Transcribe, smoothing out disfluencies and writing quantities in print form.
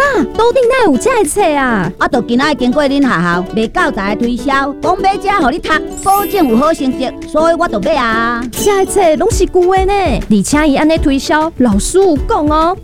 都顶哪有这册啊？ 啊，就今仔经过恁学校卖教材的推销，讲买这互你读，保证有好成绩，所以我就买啊。 这册拢是旧的呢，而且伊安尼推销，老师有讲哦。